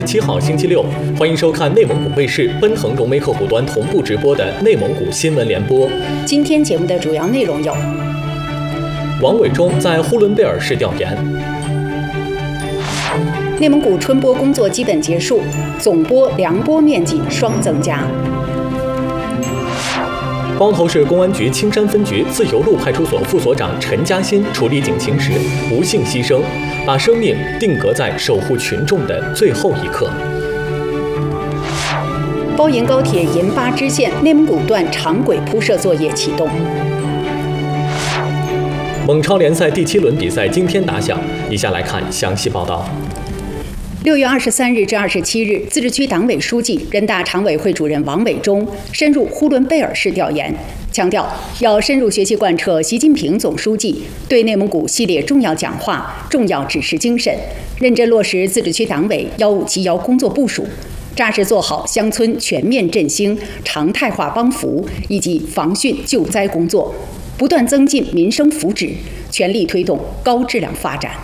7号星期六，欢迎收看内蒙古卫视奔腾融媒客户端同步直播的内蒙古新闻联播。 今天节目的主要内容有： 王伟忠在呼伦贝尔市调研， 内蒙古春播工作基本结束，总播、粮播面积双增加。 包头市公安局青山分局自由路派出所副所长陈嘉欣处理警情时不幸牺牲，把生命定格在守护群众的最后一刻。 包银高铁银巴支线内蒙古段长轨铺设作业启动。 蒙超联赛第7轮比赛今天打响，以下来看详细报道。 6月23日至27日，自治区党委书记、人大常委会主任王伟忠深入呼伦贝尔市调研，强调要深入学习贯彻习近平总书记对内蒙古系列重要讲话、重要指示精神，认真落实自治区党委1571工作部署，扎实做好乡村全面振兴、常态化帮扶以及防汛救灾工作，不断增进民生福祉，全力推动高质量发展。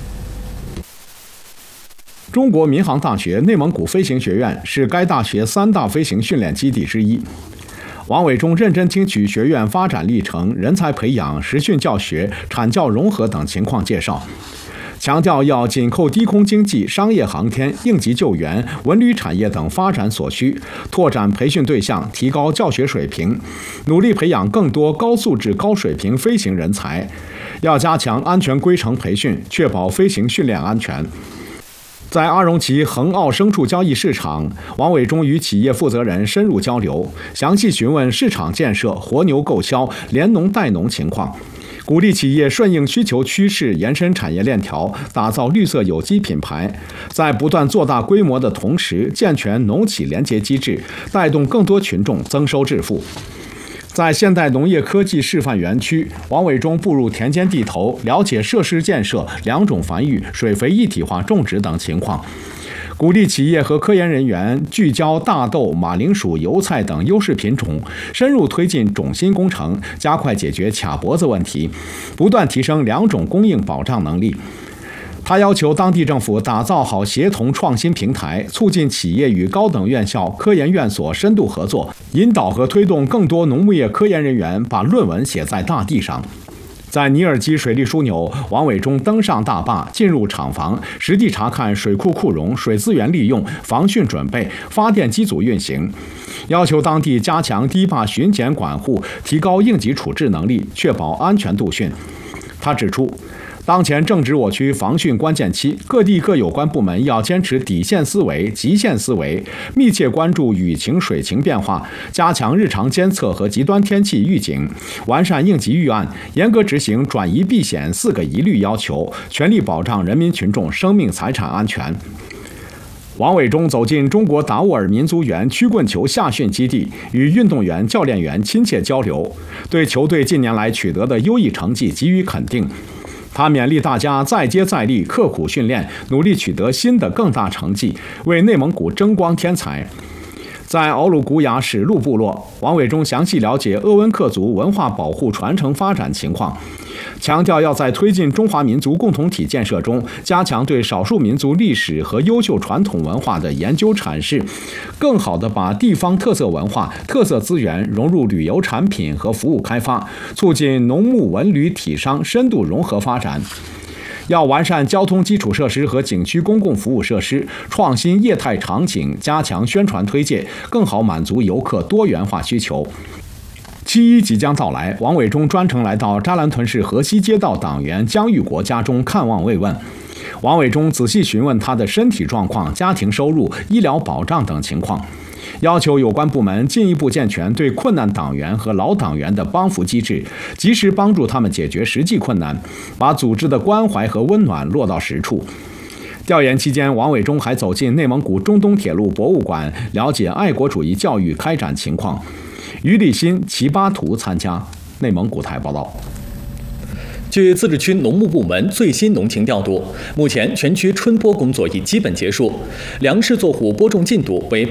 中国民航大学内蒙古飞行学院是该大学3大飞行训练基地之一。王伟忠认真听取学院发展历程、人才培养、实训教学、产教融合等情况介绍，强调要紧扣低空经济、商业航天、应急救援、文旅产业等发展所需，拓展培训对象，提高教学水平，努力培养更多高素质、高水平飞行人才。要加强安全规程培训，确保飞行训练安全。在阿荣旗恒奥牲畜交易市场，王伟忠与企业负责人深入交流，详细询问市场建设、活牛购销、联农代农情况，鼓励企业顺应需求趋势，延伸产业链条，打造绿色有机品牌。在不断做大规模的同时，健全农企联结机制，带动更多群众增收致富。在现代农业科技示范园区，王伟忠步入田间地头，了解设施建设、良种繁育、水肥一体化种植等情况，鼓励企业和科研人员聚焦大豆、马铃薯、油菜等优势品种，深入推进种芯工程，加快解决卡脖子问题，不断提升良种供应保障能力。他要求当地政府打造好协同创新平台，促进企业与高等院校、科研院所深度合作，引导和推动更多农牧业科研人员把论文写在大地上。在尼尔基水利枢纽，王伟忠登上大坝，进入厂房，实地查看水库库容、水资源利用、防汛准备、发电机组运行，要求当地加强堤坝巡检管护，提高应急处置能力，确保安全度汛。他指出，当前正值我区防汛关键期，各地各有关部门要坚持底线思维、极限思维，密切关注雨情、水情变化，加强日常监测和极端天气预警，完善应急预案，严格执行转移避险4个一律要求，全力保障人民群众生命财产安全。王伟忠走进中国达斡尔民族园曲棍球夏训基地，与运动员、教练员亲切交流，对球队近年来取得的优异成绩给予肯定。他勉励大家再接再厉，刻苦训练，努力取得新的更大成绩，为内蒙古争光添彩。在敖鲁古雅史路部落，王伟忠详细了解鄂温克族文化保护传承发展情况，强调要在推进中华民族共同体建设中，加强对少数民族历史和优秀传统文化的研究阐释，更好地把地方特色文化、特色资源融入旅游产品和服务开发，促进农牧文旅体商深度融合发展。要完善交通基础设施和景区公共服务设施，创新业态场景，加强宣传推介，更好满足游客多元化需求。7.1即将到来，王伟忠专程来到扎兰屯市河西街道党员姜玉国家中看望慰问。王伟忠仔细询问他的身体状况、家庭收入、医疗保障等情况，要求有关部门进一步健全对困难党员和老党员的帮扶机制，及时帮助他们解决实际困难，把组织的关怀和温暖落到实处。调研期间，王伟忠还走进内蒙古中东铁路博物馆，了解爱国主义教育开展情况。于立新、齐巴图参加。内蒙古台报道。 据自治区农牧部门最新农情调度，目前全区春播工作已基本结束，粮食作物播种进度为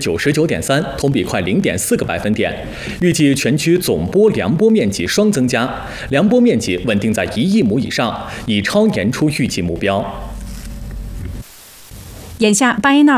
99.3%，同比快0.4个百分点。预计全区总播粮播面积双增加，粮播面积稳定在1亿亩以上，已超年初预计目标。 眼下巴彦淖尔